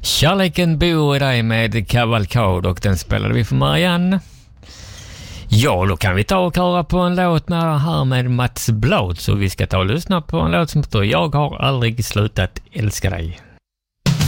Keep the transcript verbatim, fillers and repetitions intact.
Kärleken bor i dig med Kavalkad, och den spelade vi för Marianne. Ja, då kan vi ta och köra på en låt med här med Mats Blad, så vi ska ta och lyssna på en låt som heter Jag har aldrig slutat älska dig.